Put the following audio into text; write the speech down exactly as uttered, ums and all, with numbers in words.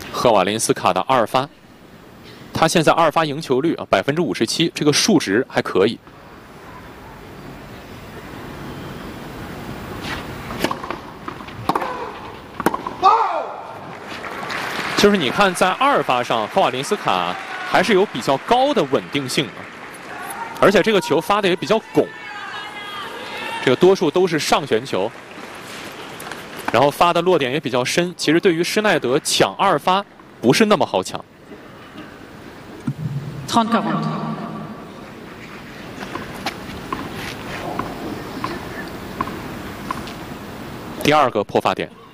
赫瓦林斯卡的二发，他现在二发赢球率啊百分之五十七，这个数值还可以。就是你看，在二发上，赫瓦林斯卡还是有比较高的稳定性的，而且这个球发的也比较拱，这个多数都是上旋球。 然后发的落点也比较深，其实对于施耐德抢二发不是那么好抢。第二个破发点。